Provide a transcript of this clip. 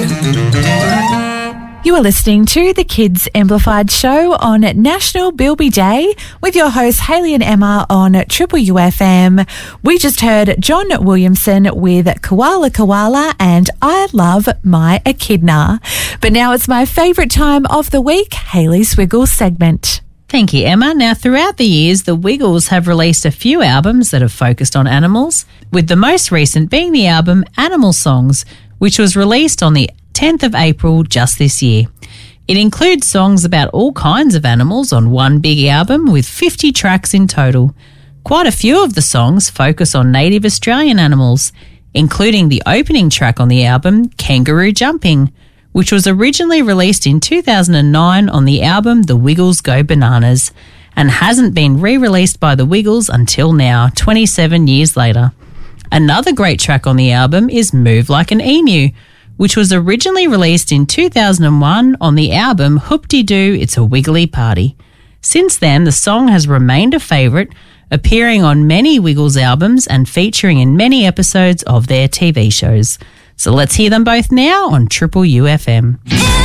You are listening to the Kids Amplified Show on National Bilby Day with your hosts Hayley and Emma on Triple UFM. We just heard John Williamson with Koala Koala and I Love My Echidna. But now it's my favourite time of the week, Hayley's Wiggles segment. Thank you, Emma. Now, throughout the years, the Wiggles have released a few albums that have focused on animals, with the most recent being the album Animal Songs, which was released on the 10th of April just this year. It includes songs about all kinds of animals on one big album with 50 tracks in total. Quite a few of the songs focus on native Australian animals, including the opening track on the album, Kangaroo Jumping, which was originally released in 2009 on the album The Wiggles Go Bananas and hasn't been re-released by the Wiggles until now, 27 years later. Another great track on the album is Move Like an Emu, which was originally released in 2001 on the album Hoop-de-Doo, It's a Wiggly Party. Since then, the song has remained a favourite, appearing on many Wiggles albums and featuring in many episodes of their TV shows. So let's hear them both now on Triple UFM.